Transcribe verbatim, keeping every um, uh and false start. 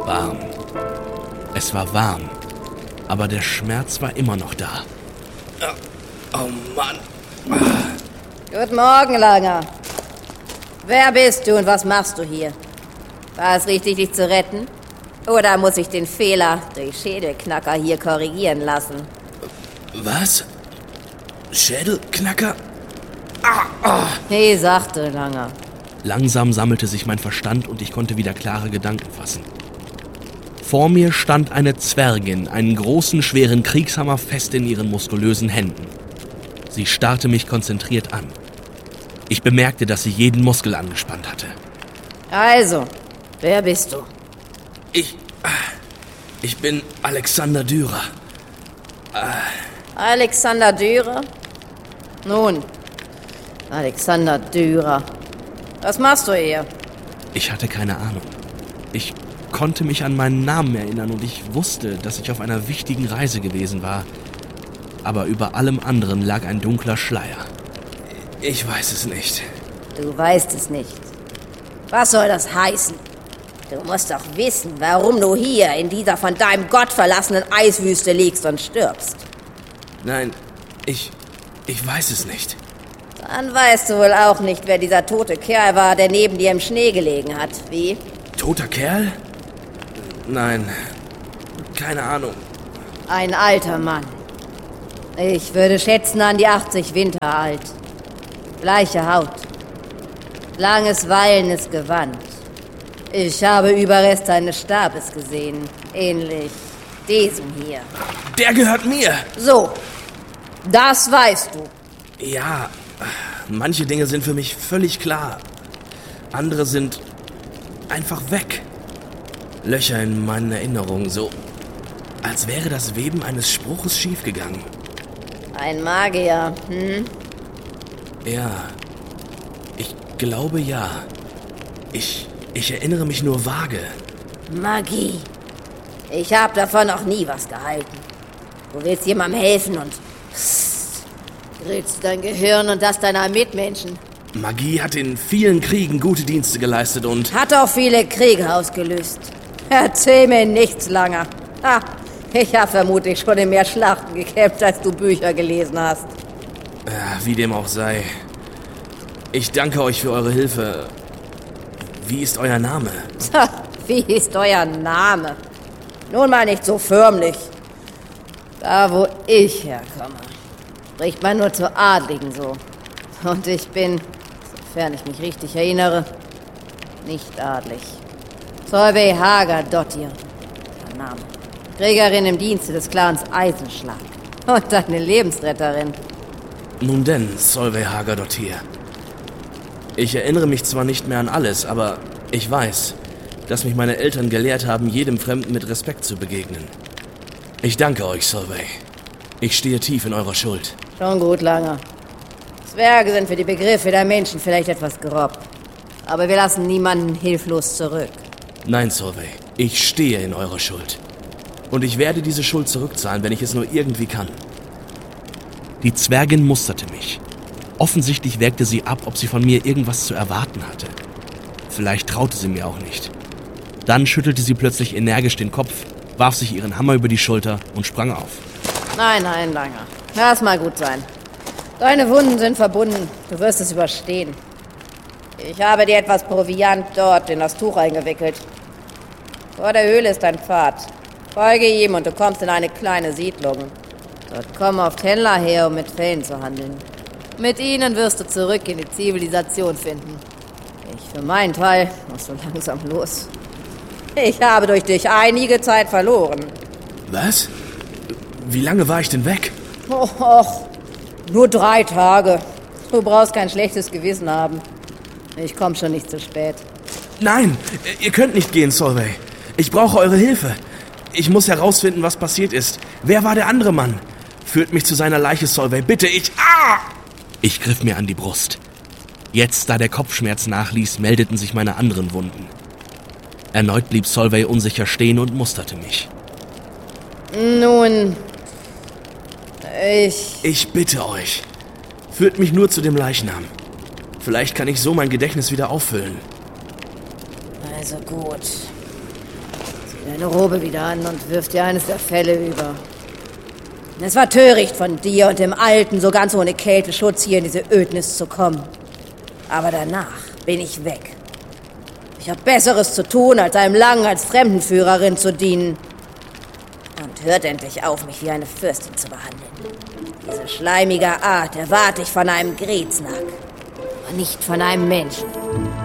Warm. Es war warm, aber der Schmerz war immer noch da. Oh Mann. Guten Morgen, Langer. Wer bist du und was machst du hier? War es richtig, dich zu retten? Oder muss ich den Fehler durch Schädelknacker hier korrigieren lassen? Was? Schädelknacker? Ah, ah. Hey, sagte Langer. Langsam sammelte sich mein Verstand und ich konnte wieder klare Gedanken fassen. Vor mir stand eine Zwergin, einen großen, schweren Kriegshammer fest in ihren muskulösen Händen. Sie starrte mich konzentriert an. Ich bemerkte, dass sie jeden Muskel angespannt hatte. Also, wer bist du? Ich... Ich bin Alexander Dürer. Alexander Dürer? Nun, Alexander Dürer. Was machst du hier? Ich hatte keine Ahnung. Ich konnte mich an meinen Namen erinnern und ich wusste, dass ich auf einer wichtigen Reise gewesen war. Aber über allem anderen lag ein dunkler Schleier. Ich weiß es nicht. Du weißt es nicht. Was soll das heißen? Du musst doch wissen, warum du hier in dieser von deinem Gott verlassenen Eiswüste liegst und stirbst. Nein, ich... ich weiß es nicht. Dann weißt du wohl auch nicht, wer dieser tote Kerl war, der neben dir im Schnee gelegen hat, wie? Toter Kerl? Nein, keine Ahnung. Ein alter Mann. Ich würde schätzen an die achtzig Winter alt. Bleiche Haut. Langes, wallendes Gewand. Ich habe Überreste eines Stabes gesehen. Ähnlich diesem hier. Der gehört mir! So, das weißt du. Ja, manche Dinge sind für mich völlig klar. Andere sind einfach weg. Löcher in meinen Erinnerungen, so als wäre das Weben eines Spruches schiefgegangen. Ein Magier, hm? Ja, ich glaube ja. Ich, ich erinnere mich nur vage. Magie. Ich habe davon noch nie was gehalten. Du willst jemandem helfen und pssst, grillst dein Gehirn und das deiner Mitmenschen. Magie hat in vielen Kriegen gute Dienste geleistet und... Hat auch viele Kriege ausgelöst. Erzähl mir nichts, Langer. Ha, ich habe vermutlich schon in mehr Schlachten gekämpft, als du Bücher gelesen hast. Ja, wie dem auch sei. Ich danke euch für eure Hilfe. Wie ist euer Name? Ha, wie ist euer Name? Nun mal nicht so förmlich. Da, wo ich herkomme, spricht man nur zu Adligen so. Und ich bin, sofern ich mich richtig erinnere, nicht adlig. Solveig Hagadottir, der Name. Kriegerin im Dienste des Clans Eisenschlag. Und deine Lebensretterin. Nun denn, Solveig Hagadottir. Ich erinnere mich zwar nicht mehr an alles, aber ich weiß, dass mich meine Eltern gelehrt haben, jedem Fremden mit Respekt zu begegnen. Ich danke euch, Solveig. Ich stehe tief in eurer Schuld. Schon gut, Langer. Zwerge sind für die Begriffe der Menschen vielleicht etwas grob. Aber wir lassen niemanden hilflos zurück. Nein, Solveig, ich stehe in eurer Schuld. Und ich werde diese Schuld zurückzahlen, wenn ich es nur irgendwie kann. Die Zwergin musterte mich. Offensichtlich wägte sie ab, ob sie von mir irgendwas zu erwarten hatte. Vielleicht traute sie mir auch nicht. Dann schüttelte sie plötzlich energisch den Kopf, warf sich ihren Hammer über die Schulter und sprang auf. Nein, nein, Langer. Lass mal gut sein. Deine Wunden sind verbunden. Du wirst es überstehen. Ich habe dir etwas Proviant dort in das Tuch eingewickelt. Vor der Höhle ist ein Pfad. Folge ihm und du kommst in eine kleine Siedlung. Dort kommen oft Händler her, um mit Fellen zu handeln. Mit ihnen wirst du zurück in die Zivilisation finden. Ich für meinen Teil muss so langsam los. Ich habe durch dich einige Zeit verloren. Was? Wie lange war ich denn weg? Och, och, nur drei Tage. Du brauchst kein schlechtes Gewissen haben. Ich komme schon nicht zu spät. Nein, ihr könnt nicht gehen, Solveig. Ich brauche eure Hilfe. Ich muss herausfinden, was passiert ist. Wer war der andere Mann? Führt mich zu seiner Leiche, Solveig. Bitte, ich... Ah! Ich griff mir an die Brust. Jetzt, da der Kopfschmerz nachließ, meldeten sich meine anderen Wunden. Erneut blieb Solveig unsicher stehen und musterte mich. Nun, ich... Ich bitte euch, führt mich nur zu dem Leichnam. Vielleicht kann ich so mein Gedächtnis wieder auffüllen. Also gut. deine Robe wieder an und wirf dir eines der Felle über. Es war töricht von dir und dem Alten, so ganz ohne Kälteschutz hier in diese Ödnis zu kommen. Aber danach bin ich weg. Ich habe Besseres zu tun, als einem Lang als Fremdenführerin zu dienen. Und hört endlich auf, mich wie eine Fürstin zu behandeln. Diese schleimige Art erwarte ich von einem Greznack, aber nicht von einem Menschen.